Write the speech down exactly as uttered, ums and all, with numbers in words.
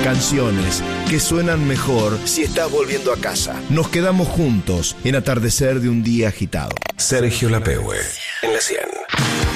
Canciones que suenan mejor si estás volviendo a casa. Nos quedamos juntos en Atardecer de un día agitado. Sergio Lapegue, en la cien.